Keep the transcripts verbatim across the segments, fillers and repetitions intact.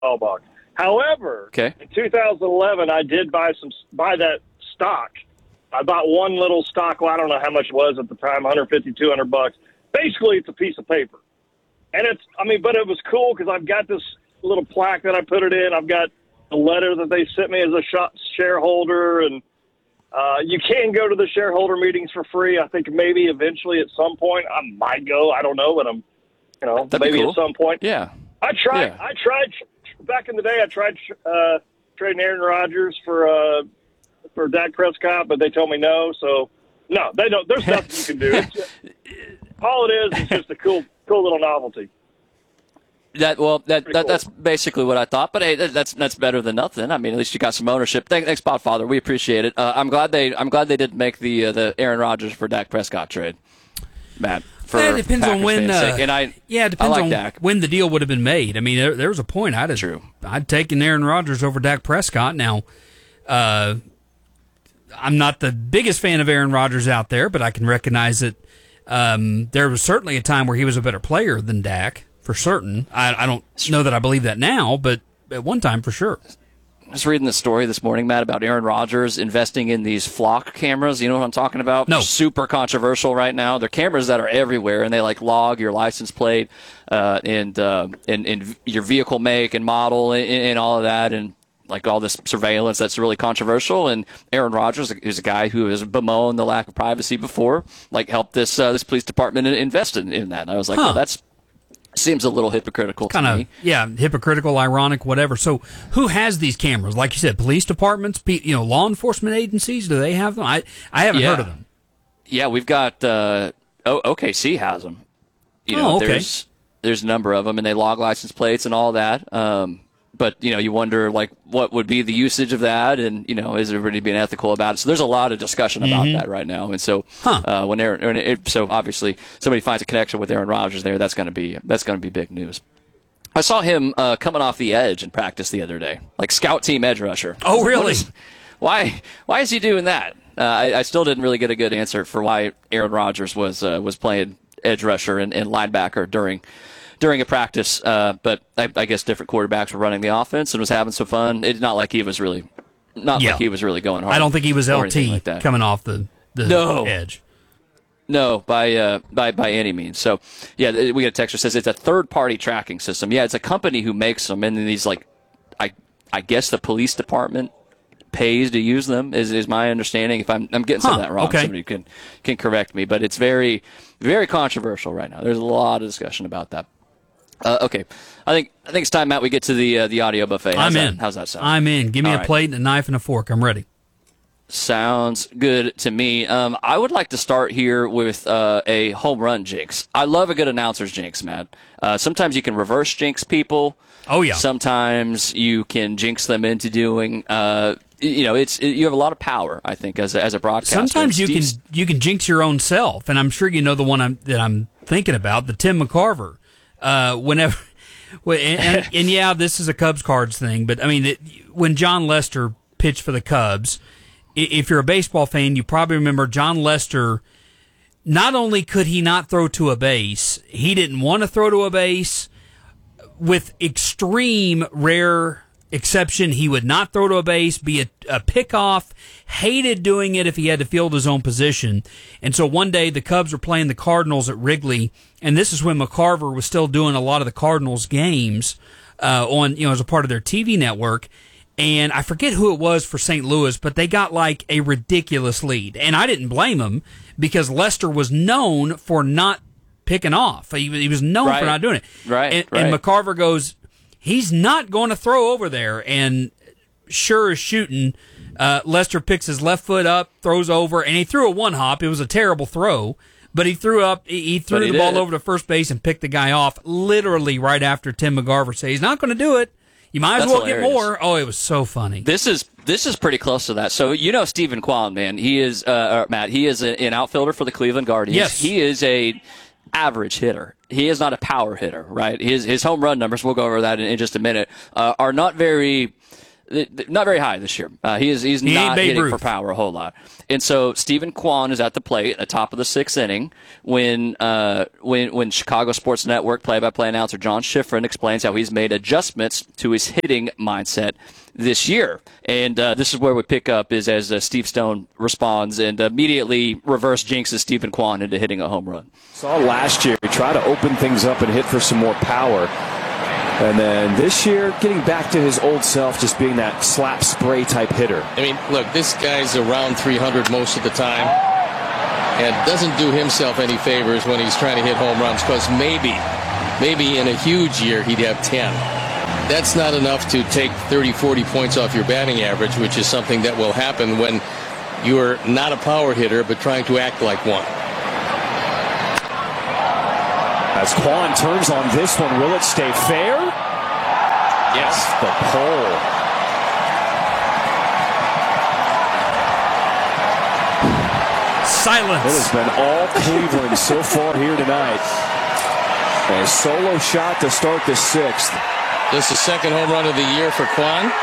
box. However, Okay. in two thousand eleven, I did buy some buy that stock. I bought one little stock. Well, I don't know how much it was at the time, one fifty, two hundred bucks. Basically, it's a piece of paper. And it's, I mean, but it was cool because I've got this little plaque that I put it in. I've got a letter that they sent me as a shareholder, and uh, you can go to the shareholder meetings for free. I think maybe eventually at some point I might go. I don't know, but I'm, you know, That'd maybe be cool. at some point. Yeah. I tried. Yeah. I tried back in the day. I tried uh, trading Aaron Rodgers for uh, for Dak Prescott, but they told me no. So no, they don't. There's nothing you can do. It's just, all it is is just a cool, cool little novelty. That well, that, that cool. that's basically what I thought. But hey, that, that's that's better than nothing. I mean, at least you got some ownership. Thanks, thanks Podfather. We appreciate it. Uh, I'm glad they I'm glad they didn't make the uh, the Aaron Rodgers for Dak Prescott trade, Matt. For Well, it depends Packers on when. fans' Uh, sake. And I yeah, it depends I like on Dak. when the deal would have been made. I mean, there, there was a point I'd have, True. I'd taken Aaron Rodgers over Dak Prescott. Now, uh, I'm not the biggest fan of Aaron Rodgers out there, but I can recognize that um, there was certainly a time where he was a better player than Dak, for certain. I, I don't know that I believe that now, but at one time for sure. I was reading the story this morning, Matt, about Aaron Rodgers investing in these flock cameras. You know what I'm talking about? No. They're super controversial right now. They're cameras that are everywhere, and they like log your license plate uh, and, uh, and and your vehicle make and model and, and all of that, and like all this surveillance that's really controversial. And Aaron Rodgers is a guy who has bemoaned the lack of privacy before, like helped this uh, this police department invest in, in that. And I was like, Huh. well, that's seems a little hypocritical Kind to of, me. yeah, hypocritical, ironic, whatever. So, who has these cameras? Like you said, police departments, pe- you know, law enforcement agencies. Do they have them? I I haven't Yeah. heard of them. Yeah, we've got uh, o- OKC has them. You know, Oh, okay. there's there's a number of them, and they log license plates and all that. Um, but you know, you wonder like what would be the usage of that, and you know, is everybody being ethical about it? So there's a lot of discussion about that right now. And so, Huh. uh, when Aaron, when it, so obviously somebody finds a connection with Aaron Rodgers there, that's going to be that's going to be big news. I saw him uh, coming off the edge in practice the other day, like scout team edge rusher. Oh, What really? is- why? Why is he doing that? Uh, I, I still didn't really get a good answer for why Aaron Rodgers was uh, was playing edge rusher and, and linebacker during during a practice. Uh, but I, I guess different quarterbacks were running the offense and was having some fun. It's not like he was really not Yeah. like he was really going hard. I don't think he was or L anything T like that. coming off the, the No. edge. No, by uh, by by any means. So yeah, th- we got a text that says it's a third party tracking system. Yeah, it's a company who makes them, and then these like, I I guess the police department pays to use them is, is my understanding. If I'm I'm getting some Huh, of that wrong, okay. somebody can can correct me. But it's very very controversial right now. There's a lot of discussion about that. Uh, okay, I think I think it's time, Matt, we get to the uh, the audio buffet. How's I'm that, in. How's that sound? I'm in. Give me All a right. plate and a knife and a fork. I'm ready. Sounds good to me. Um, I would like to start here with uh, a home run jinx. I love a good announcer's jinx, Matt. Uh, sometimes you can reverse jinx people. Oh, yeah. Sometimes you can jinx them into doing. Uh, you know, it's it, you have a lot of power. I think as a, as a broadcaster. Sometimes you can Steve- you can jinx your own self, and I'm sure you know the one I'm, that I'm thinking about, the Tim McCarver. Uh, whenever, well, and, and, and yeah, this is a Cubs cards thing, but I mean, it, when John Lester pitched for the Cubs, i- if you're a baseball fan, you probably remember John Lester. Not only could he not throw to a base, he didn't want to throw to a base. With extreme rare exception, he would not throw to a base, be a, a pickoff, hated doing it if he had to field his own position. And so one day the Cubs were playing the Cardinals at Wrigley, and this is when McCarver was still doing a lot of the Cardinals games uh, on, you know, as a part of their T V network. And I forget who it was for Saint Louis, but they got like a ridiculous lead. And I didn't blame him because Lester was known for not picking off. He, he was known Right. for not doing it. Right, And, right. and McCarver goes, he's not going to throw over there. And sure as shooting, uh, Lester picks his left foot up, throws over, and he threw a one hop. It was a terrible throw, but he threw up. He, he threw But he the ball did. over to first base and picked the guy off. Literally right after Tim McCarver said he's not going to do it. You might as That's well hilarious. get more. Oh, it was so funny. This is this is pretty close to that. So you know Stephen Kwan, man. He is uh, uh, Matt. He is a, an outfielder for the Cleveland Guardians. Yes. He is a average hitter. He is not a power hitter, right? His his home run numbers, we'll go over that in, in just a minute, uh, are not very not very high this year. Uh, he is he's he not hitting Ruth. for power a whole lot. And so Stephen Kwan is at the plate at the top of the sixth inning when uh, when when Chicago Sports Network play-by-play announcer John Schifrin explains how he's made adjustments to his hitting mindset this year. And uh, this is where we pick up is as uh, Steve Stone responds and immediately reverse jinxes Stephen Kwan into hitting a home run. Saw last year he tried to open things up and hit for some more power. And then this year, getting back to his old self, just being that slap spray type hitter. I mean, look, this guy's around three hundred most of the time and doesn't do himself any favors when he's trying to hit home runs because maybe, maybe in a huge year he'd have ten. That's not enough to take thirty, forty points off your batting average, which is something that will happen when you're not a power hitter but trying to act like one. As Kwan turns on this one, will it stay fair? Yes, the pole. Silence. It has been all Cleveland so far here tonight. A solo shot to start the sixth. This is the second home run of the year for Kwan.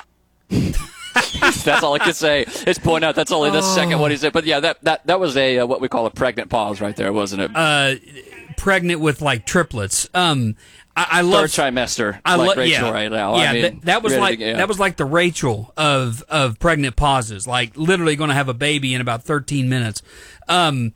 That's all I can say. It's point out that's only the Oh. second one he said. But yeah, that that, that was a uh, what we call a pregnant pause right there, wasn't it? Uh, pregnant with like triplets. Um, I, I love Third trimester, I like lo- Rachel yeah, right now. Yeah, I mean, that, that was ready like to- yeah. that was like the Rachel of of pregnant pauses. Like literally going to have a baby in about thirteen minutes. Um,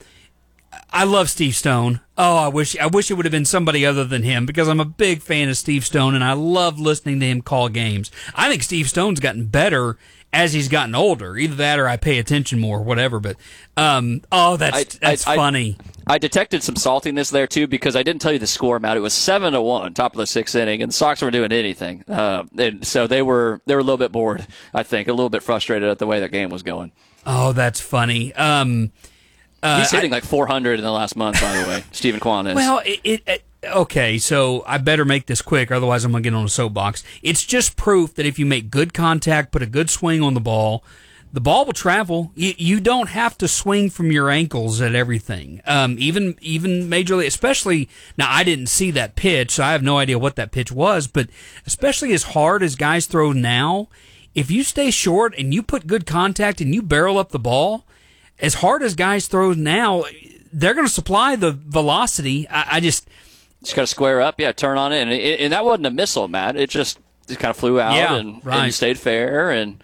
I love Steve Stone. Oh, I wish I wish it would have been somebody other than him because I'm a big fan of Steve Stone and I love listening to him call games. I think Steve Stone's gotten better as he's gotten older. Either that or I pay attention more, whatever. But um, oh, that's I- that's I- I- funny. I detected some saltiness there too because I didn't tell you the score, Matt. It was seven to one, top of the sixth inning, and the Sox weren't doing anything. Uh, and so they were they were a little bit bored, I think, a little bit frustrated at the way that game was going. Oh, that's funny. Um, uh, He's hitting I- like four hundred in the last month, by the way. Stephen Kwan is. Well, it, it, it okay, so I better make this quick, otherwise I'm going to get on a soapbox. It's just proof that if you make good contact, put a good swing on the ball, the ball will travel. You, you don't have to swing from your ankles at everything. Um, even even Major League, especially, now I didn't see that pitch, so I have no idea what that pitch was, but especially as hard as guys throw now, if you stay short and you put good contact and you barrel up the ball, as hard as guys throw now, they're going to supply the velocity. I, I just... Just got to square up, yeah, turn on it. And, it, and that wasn't a missile, Matt. It just, just kind of flew out Yeah, and, right. and stayed fair. And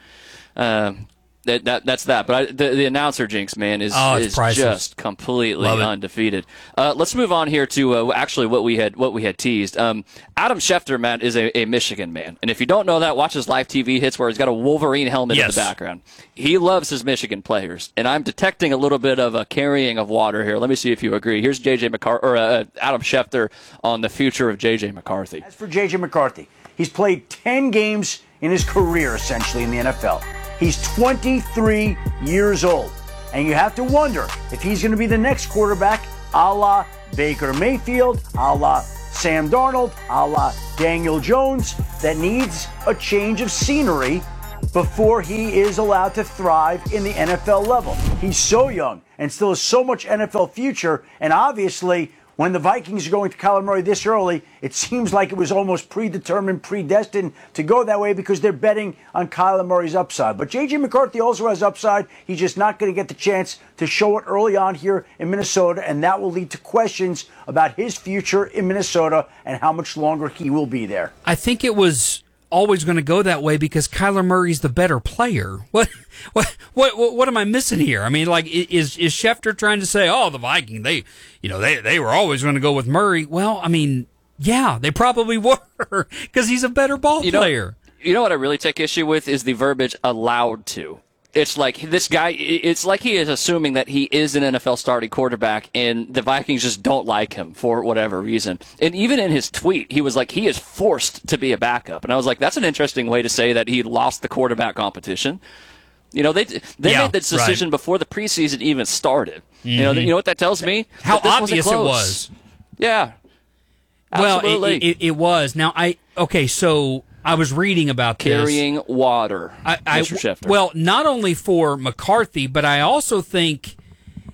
um, that, that that's that. But I, the, the announcer jinx, man, is, Oh, it's is priceless. just completely Love it. undefeated. Uh, let's move on here to uh, actually what we had what we had teased. Um, Adam Schefter, Matt, is a, a Michigan man. And if you don't know that, watch his live T V hits where he's got a Wolverine helmet Yes. in the background. He loves his Michigan players. And I'm detecting a little bit of a carrying of water here. Let me see if you agree. Here's J J McCarthy, or uh, Adam Schefter on the future of J J McCarthy. As for J J McCarthy, he's played ten games in his career, essentially, in the N F L. He's twenty-three years old. And you have to wonder if he's going to be the next quarterback a la Baker Mayfield, a la Sam Darnold, a la Daniel Jones, that needs a change of scenery before he is allowed to thrive in the N F L level. He's so young and still has so much N F L future, and obviously, when the Vikings are going to Kyler Murray this early, it seems like it was almost predetermined, predestined to go that way because they're betting on Kyler Murray's upside. But J J McCarthy also has upside. He's just not going to get the chance to show it early on here in Minnesota, and that will lead to questions about his future in Minnesota and how much longer he will be there. I think it was always going to go that way because Kyler Murray's the better player. What, what, what, what, what am I missing here? I mean, like, is is Schefter trying to say, oh, the Viking, they, you know, they they were always going to go with Murray? Well, I mean, yeah, they probably were because he's a better ball You know, player. you know what I really take issue with is the verbiage "allowed to." It's like this guy. It's like he is assuming that he is an N F L starting quarterback, and the Vikings just don't like him for whatever reason. And even in his tweet, he was like, "He is forced to be a backup." And I was like, "That's an interesting way to say that he lost the quarterback competition." You know, they they Yeah, made this decision right. before the preseason even started. You know, you know what that tells me? How That this wasn't obvious it close. was. Yeah. Absolutely. Well, it, it, it was. Now, I okay, so I was reading about this. Carrying water, I, I, Mister Schefter. Well, not only for McCarthy, but I also think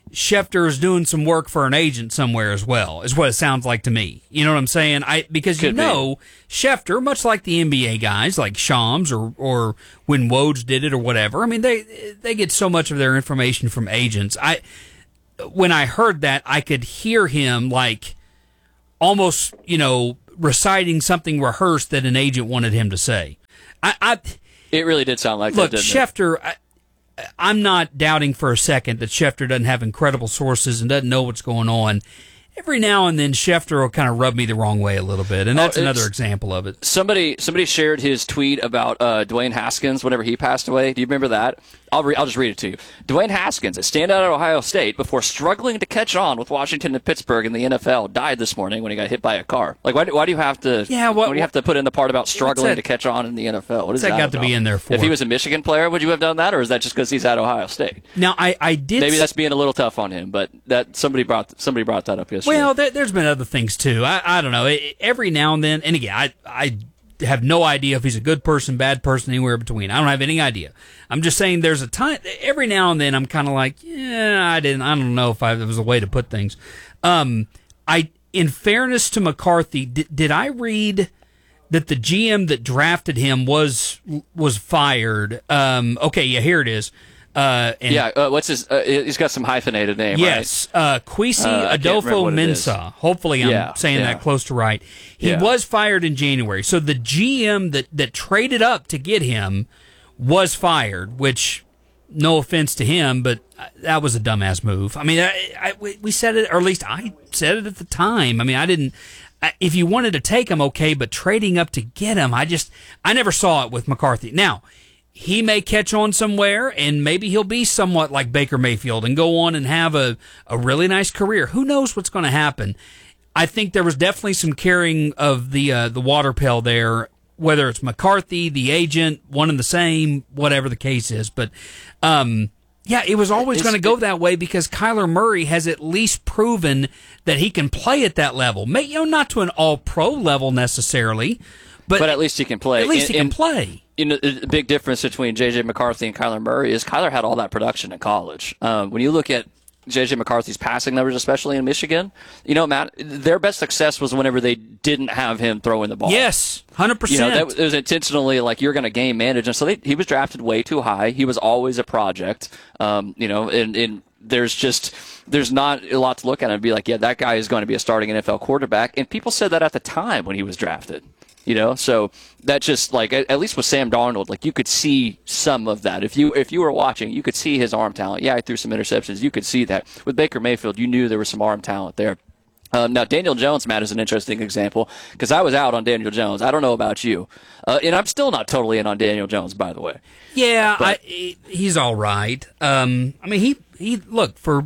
Schefter is doing some work for an agent somewhere as well, is what it sounds like to me. You know what I'm saying? I Because Could you know, be. Schefter, much like the N B A guys, like Shams or or when Woj did it or whatever, I mean, they they get so much of their information from agents. I When I heard that, I could hear him like almost, you know, reciting something rehearsed that an agent wanted him to say. I, I It really did sound like look, that, didn't Schefter, I, I'm not doubting for a second that Schefter doesn't have incredible sources and doesn't know what's going on. Every now and then, Schefter will kind of rub me the wrong way a little bit, and that's oh, another example of it. Somebody somebody shared his tweet about uh, Dwayne Haskins whenever he passed away. Do you remember that? I'll, re- I'll just read it to you. Dwayne Haskins, a standout at Ohio State before struggling to catch on with Washington and Pittsburgh in the N F L, died this morning when he got hit by a car. Like, why do, why do you have to Yeah, what- why do you have to put in the part about struggling that- to catch on in the N F L? What is that that got to about? be in there for? If he was a Michigan player, would you have done that, or is that just because he's at Ohio State? Now, I, I did... Maybe s- that's being a little tough on him, but that somebody brought somebody brought that up yesterday. Well, there, there's been other things, too. I, I don't know. It, every now and then, and again, I, I have no idea if he's a good person, bad person, anywhere between. I don't have any idea. I'm just saying there's a time, every now and then I'm kind of like, yeah, I didn't, I don't know if I, there was a way to put things. Um, I, in fairness to McCarthy, did, did I read that the G M that drafted him was, was fired? Um, okay, yeah, here it is. Uh, and yeah, uh, what's his? Uh, he's got some hyphenated name, yes, right? uh, Kwesi Uh, I can't remember Adolfo what it is. Mensah. Hopefully, I'm Yeah, saying yeah. that close to right. He Yeah. was fired in January, so the G M that that traded up to get him was fired. Which, no offense to him, but that was a dumbass move. I mean, I, I, we we said it, or at least I said it at the time. I mean, I didn't. I- If you wanted to take him, okay, but trading up to get him, I just I never saw it with McCarthy. Now, he may catch on somewhere, and maybe he'll be somewhat like Baker Mayfield and go on and have a, a really nice career. Who knows what's going to happen? I think there was definitely some carrying of the uh, the water pail there, whether it's McCarthy, the agent, one and the same, whatever the case is. But, um, yeah, it was always going to go that way because Kyler Murray has at least proven that he can play at that level. May, you know, not to an all-pro level necessarily, but, But at least he can play. At least And- he can and- play. You know, the big difference between J J. McCarthy and Kyler Murray is Kyler had all that production in college. Um, when you look at J J. McCarthy's passing numbers, especially in Michigan, you know, Matt, their best success was whenever they didn't have him throwing the ball. Yes, one hundred You percent. know, that was intentionally like you're going to game manage. And so they, he was drafted way too high. He was always a project. Um, you know, and, and there's just there's not a lot to look at and be like, yeah, that guy is going to be a starting N F L quarterback. And people said that at the time when he was drafted. You know, so that just like at, at least with Sam Darnold, like you could see some of that. If you if you were watching, you could see his arm talent. Yeah, he threw some interceptions. You could see that. With Baker Mayfield, you knew there was some arm talent there. Um, now, Daniel Jones, Matt, is an interesting example because I was out on Daniel Jones. I don't know about you. Uh, and I'm still not totally in on Daniel Jones, by the way. Yeah, But- I, he's all right. Um, I mean, he he look for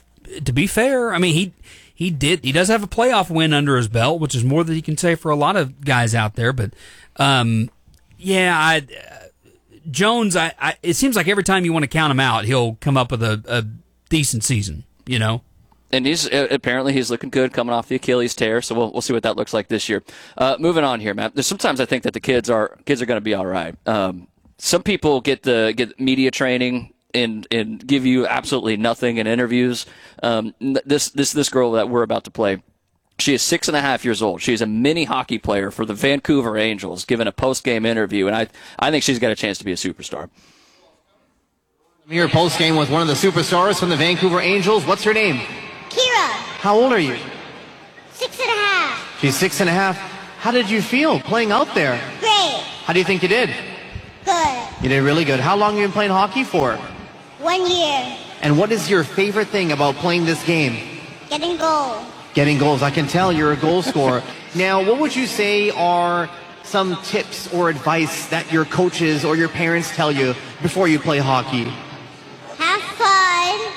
to be fair. I mean, he he did he does have a playoff win under his belt, which is more than you can say for a lot of guys out there. But um, yeah, I, uh, Jones. I, I it seems like every time you want to count him out, he'll come up with a, a decent season. You know. And he's uh, apparently he's looking good coming off the Achilles tear, so we'll we'll see what that looks like this year. Uh, moving on here, Matt. There's sometimes I think that the kids are kids are going to be all right. Um, some people get the get media training and and give you absolutely nothing in interviews. Um, this this this girl that we're about to play, she is six and a half years old. She's a mini hockey player for the Vancouver Angels, giving a post game interview, and I I think she's got a chance to be a superstar. I'm here post game with one of the superstars from the Vancouver Angels. What's her name? Kira, How old are you? six and a half. She's six and a half. How did you feel playing out there? Great. How do you think you did? Good. You did really good. How long have you been playing hockey for? One year. And what is your favorite thing about playing this game? Getting goal. Getting goals. I can tell you're a goal scorer. Now, what would you say are some tips or advice that your coaches or your parents tell you before you play hockey? Have fun.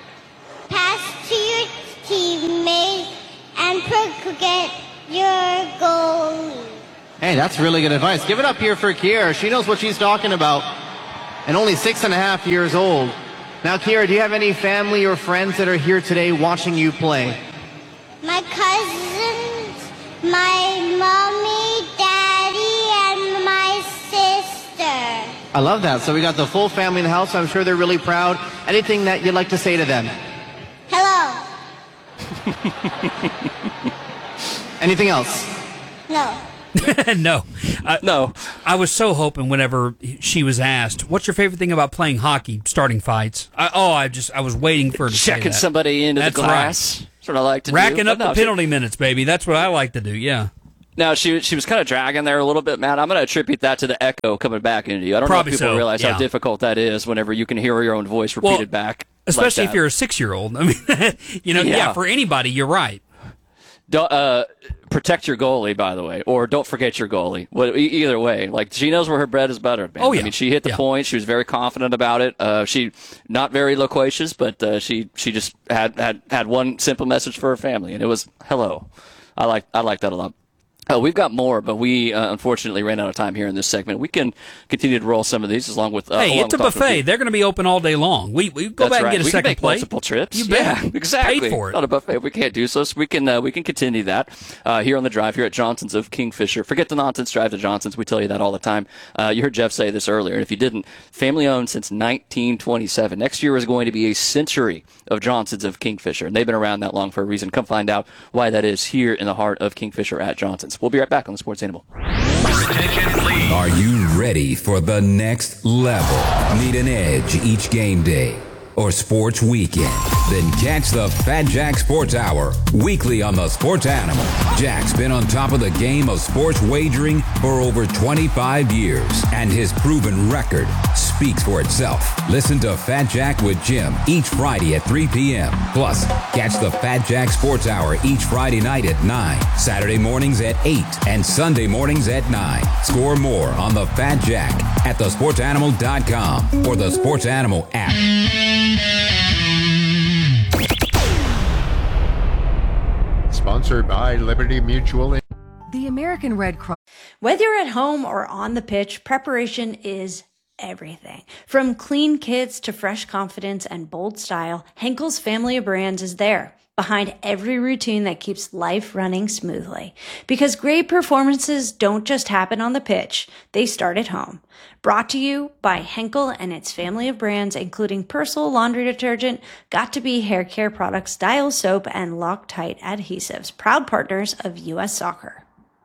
Pass to your teammates and get your goal. Hey, that's really good advice. Give it up here for Kiera. She knows what she's talking about. And only six and a half years old. Now, Kiera, do you have any family or friends that are here today watching you play? My cousins, my mommy, daddy, and my sister. I love that. So we got the full family in the house. I'm sure they're really proud. Anything that you'd like to say to them? Anything else? No. no. I, No. I was so hoping whenever she was asked, what's your favorite thing about playing hockey, starting fights? I, oh, I just, I was waiting for her to say Checking that. somebody into That's the glass. right. That's what I like to Racking do. up But no, the penalty minutes, baby. That's what I like to do, yeah. Now, she she was kind of dragging there a little bit, Matt. I'm going to attribute that to the echo coming back into you. I don't Probably know if people so, realize yeah. how difficult that is whenever you can hear your own voice Well, repeated back. Especially like if you're a six-year-old. I mean, you know, yeah. Yeah. for anybody, you're right. Don't, uh, protect your goalie, by the way, or don't forget your goalie. Well, e- either way, like she knows where her bread is buttered, man. Oh, yeah. I mean, she hit the Yeah. point. She was very confident about it. Uh, she not very loquacious, but uh, she she just had, had had one simple message for her family, and it was hello. I like I like that a lot. Uh, we've got more, but we uh, unfortunately ran out of time here in this segment. We can continue to roll some of these along with. Uh, Hey, along it's a with talking buffet. with They're going to be open all day long. We we go That's back right. and get a we second can make plate. multiple trips. You bet. Yeah, exactly. Paid for it. Not a buffet. We can't do so. So we can uh, we can continue that uh, here on the drive here at Johnson's of Kingfisher. Forget the nonsense. Drive to Johnson's. We tell you that all the time. Uh, you heard Jeff say this earlier, and if you didn't, family owned since nineteen twenty-seven. Next year is going to be a century of Johnson's of Kingfisher, and they've been around that long for a reason. Come find out why that is here in the heart of Kingfisher at Johnson's. We'll be right back on the Sports Animal. Are you ready for the next level? Need an edge each game day or sports weekend? Then catch the Fat Jack Sports Hour weekly on the Sports Animal. Jack's been on top of the game of sports wagering for over twenty-five years, and his proven record speaks for itself. Listen to Fat Jack with Jim each Friday at three p.m. Plus, catch the Fat Jack Sports Hour each Friday night at nine, Saturday mornings at eight, and Sunday mornings at nine. Score more on the Fat Jack at the sports animal dot com or the Sports Animal app. Sponsored by Liberty Mutual. The American Red Cross. Whether you're at home or on the pitch, preparation is everything. From clean kits to fresh confidence and bold style, Henkel's family of brands is there, behind every routine that keeps life running smoothly. Because great performances don't just happen on the pitch, they start at home. Brought to you by Henkel and its family of brands, including Persil laundry detergent, Got2b hair care products, Dial soap, and Loctite adhesives, proud partners of U S Soccer.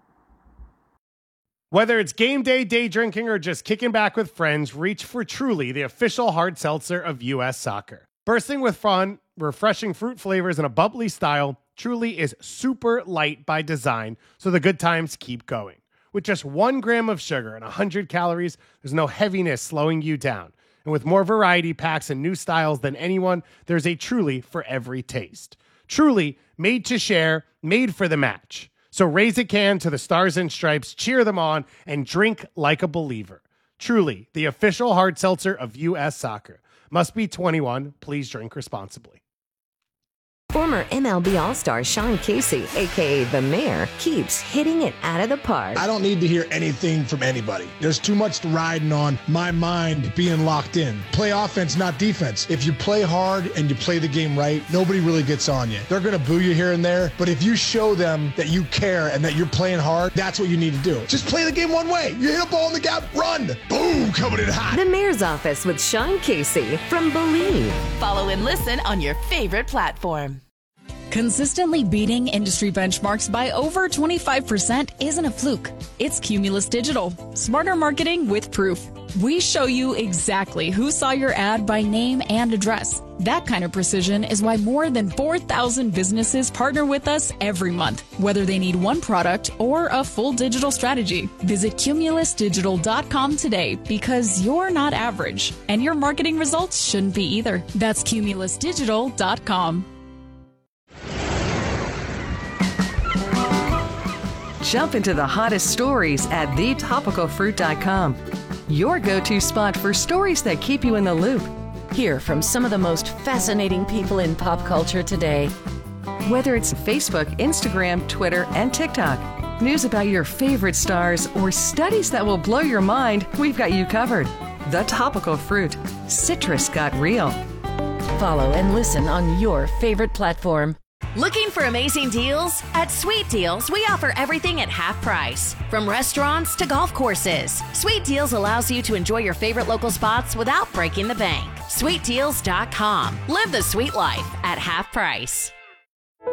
Whether it's game day, day drinking, or just kicking back with friends, reach for Truly, the official hard seltzer of U S Soccer. Bursting with fun, refreshing fruit flavors, and a bubbly style, Truly is super light by design, so the good times keep going. With just one gram of sugar and one hundred calories, there's no heaviness slowing you down. And with more variety packs and new styles than anyone, there's a Truly for every taste. Truly, made to share, made for the match. So raise a can to the Stars and Stripes, cheer them on, and drink like a believer. Truly, the official hard seltzer of U S Soccer. Must be twenty-one. Please drink responsibly. Former M L B All-Star Sean Casey, a k a. The Mayor, keeps hitting it out of the park. I don't need to hear anything from anybody. There's too much riding on my mind being locked in. Play offense, not defense. If you play hard and you play the game right, nobody really gets on you. They're going to boo you here and there, but if you show them that you care and that you're playing hard, that's what you need to do. Just play the game one way. You hit a ball in the gap, run. Boom, coming in hot. The Mayor's Office with Sean Casey from Believe. Follow and listen on your favorite platform. Consistently beating industry benchmarks by over twenty-five percent isn't a fluke. It's Cumulus Digital. Smarter marketing with proof. We show you exactly who saw your ad by name and address. That kind of precision is why more than four thousand businesses partner with us every month, whether they need one product or a full digital strategy. Visit cumulus digital dot com today because you're not average, and your marketing results shouldn't be either. That's cumulus digital dot com. Jump into the hottest stories at the topical fruit dot com. Your go-to spot for stories that keep you in the loop. Hear from some of the most fascinating people in pop culture today. Whether it's Facebook, Instagram, Twitter, and TikTok, news about your favorite stars, or studies that will blow your mind, we've got you covered. The Topical Fruit. Citrus got real. Follow and listen on your favorite platform. Looking for amazing deals? At Sweet Deals, we offer everything at half price. From restaurants to golf courses, Sweet Deals allows you to enjoy your favorite local spots without breaking the bank. sweet deals dot com. Live the sweet life at half price.